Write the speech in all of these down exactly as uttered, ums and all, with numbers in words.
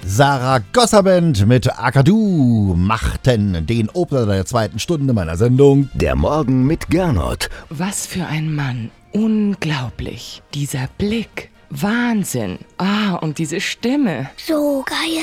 Saragossa Band mit Akadu machten den Opener der zweiten Stunde meiner Sendung Der Morgen mit Gernot. Was für ein Mann. Unglaublich. Dieser Blick. Wahnsinn. Ah, und diese Stimme. So geil.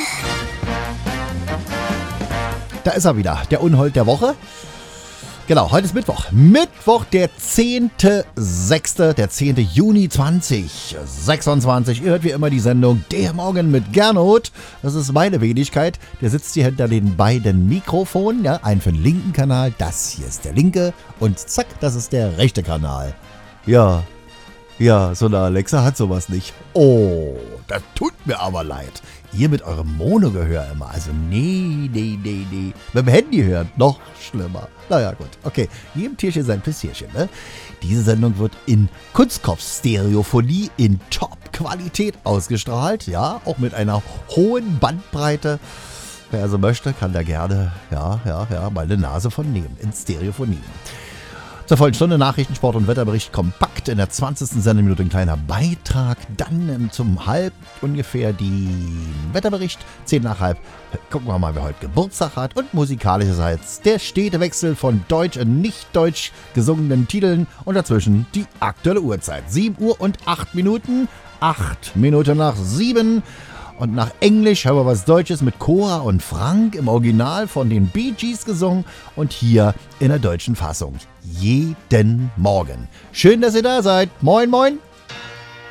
Da ist er wieder, der Unhold der Woche. Genau, heute ist Mittwoch. Mittwoch, der zehnte sechste, der zehnte Juni zweitausendsechsundzwanzig. Ihr hört wie immer die Sendung Der Morgen mit Gernot. Das ist meine Wenigkeit. Der sitzt hier hinter den beiden Mikrofonen. Ja, einen für den linken Kanal, das hier ist der linke. Und zack, das ist der rechte Kanal. Ja, ja, so eine Alexa hat sowas nicht. Oh, das tut mir aber leid. Ihr mit eurem Monogehör immer. Also nee, nee, nee, nee. Mit dem Handy hören, noch schlimmer. Naja, gut. Okay, jedem Tierchen sein Pissierchen, ne? Diese Sendung wird in Kunstkopf-Stereophonie in Top-Qualität ausgestrahlt. Ja, auch mit einer hohen Bandbreite. Wer also möchte, kann da gerne, ja, ja, ja, mal eine Nase von nehmen. In Stereophonie. Zur vollen Stunde Nachrichten, Sport und Wetterbericht kompakt in der zwanzigsten Sendeminute ein kleiner Beitrag. Dann ähm, zum Halb ungefähr die Wetterbericht. Zehn nach halb gucken wir mal, wer heute Geburtstag hat. Und musikalischerseits der stete Wechsel von deutsch und nicht deutsch gesungenen Titeln. Und dazwischen die aktuelle Uhrzeit. sieben Uhr und acht Minuten. acht Minuten nach sieben. Und nach Englisch hören wir was Deutsches mit Cora und Frank im Original von den Bee Gees gesungen und hier in der deutschen Fassung. Jeden Morgen. Schön, dass ihr da seid. Moin, moin.